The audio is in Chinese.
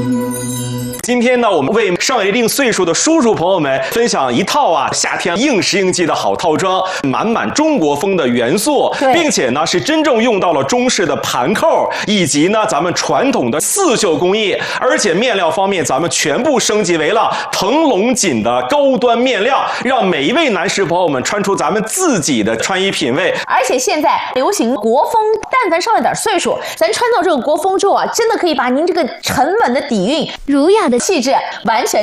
今天呢，我们为上了一定岁数的叔叔朋友们分享一套夏天应时应季的好套装，满满中国风的元素，并且呢是真正用到了中式的盘扣，以及呢咱们传统的刺绣工艺，而且面料方面咱们全部升级为了腾龙锦的高端面料，让每一位男士朋友们穿出咱们自己的穿衣品味。 而且现在流行国风，但凡上了点岁数，咱穿到这个国风之后真的可以把您这个沉稳的底蕴、儒雅的气质完全